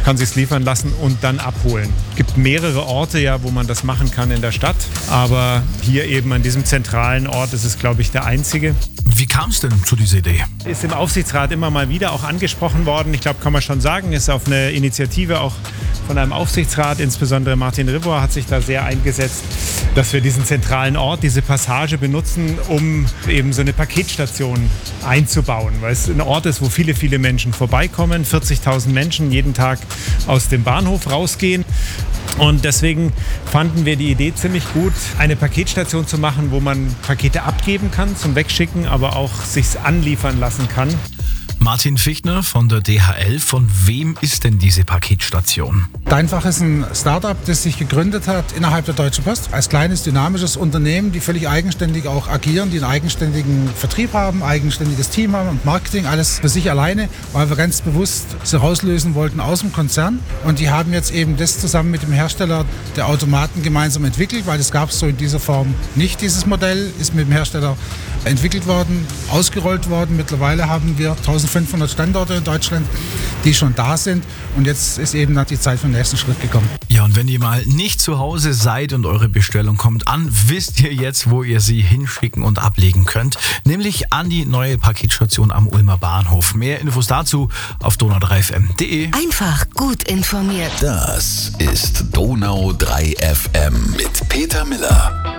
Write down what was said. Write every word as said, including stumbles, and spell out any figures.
kann sich's liefern lassen und dann abholen. Es gibt mehrere Orte, ja, wo man das machen kann in der Stadt, aber hier eben an diesem zentralen Ort ist es, glaube ich, der einzige. Wie kam es denn zu dieser Idee? Ist im Aufsichtsrat immer mal wieder auch angesprochen worden. Ich glaube, kann man schon sagen, ist auf eine Initiative auch von einem Aufsichtsrat, insbesondere Martin Rivor hat sich da sehr eingesetzt, dass wir diesen zentralen Ort, diese Passage benutzen, um eben so eine Paketstation einzubauen, weil es ein Ort ist, wo viele, viele Menschen vorbeikommen, vierzigtausend Menschen jeden Tag aus dem Bahnhof rausgehen. Und deswegen fanden wir die Idee ziemlich gut, eine Paketstation zu machen, wo man Pakete abgeben kann zum Wegschicken, aber auch sich's anliefern lassen kann. Martin Fichtner von der D H L. Von wem ist denn diese Paketstation? Deinfach ist ein Startup, das sich gegründet hat innerhalb der Deutschen Post. Als kleines, dynamisches Unternehmen, die völlig eigenständig auch agieren, die einen eigenständigen Vertrieb haben, eigenständiges Team haben und Marketing, alles für sich alleine, weil wir ganz bewusst sie rauslösen wollten aus dem Konzern. Und die haben jetzt eben das zusammen mit dem Hersteller der Automaten gemeinsam entwickelt, weil das gab es so in dieser Form nicht. Dieses Modell ist mit dem Hersteller entwickelt worden, ausgerollt worden. Mittlerweile haben wir eintausendfünfhundert Standorte in Deutschland, die schon da sind. Und jetzt ist eben die Zeit für den nächsten Schritt gekommen. Ja, und wenn ihr mal nicht zu Hause seid und eure Bestellung kommt an, wisst ihr jetzt, wo ihr sie hinschicken und ablegen könnt. Nämlich an die neue Paketstation am Ulmer Bahnhof. Mehr Infos dazu auf donau drei f m punkt d e. Einfach gut informiert. Das ist Donau drei F M mit Peter Miller.